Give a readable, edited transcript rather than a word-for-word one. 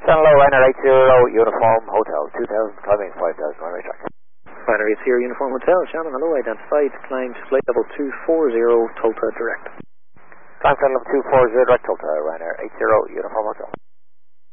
San Low, Ryanair 80 Uniform Hotel, 2000, climbing 5000, runway track. Ryanair 80 Uniform Hotel, Shannon, hello, identified, climb to flight level 240, Tulta direct. Climb flight level 240, direct Tulta, Ryanair 80 Uniform Hotel.